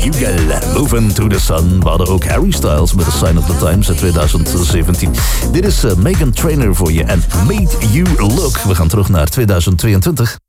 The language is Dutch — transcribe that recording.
Bugle, Moving to the Sun. We hadden ook Harry Styles met A Sign of the Times in 2017. Dit is Meghan Trainor voor je en Made You Look. We gaan terug naar 2022.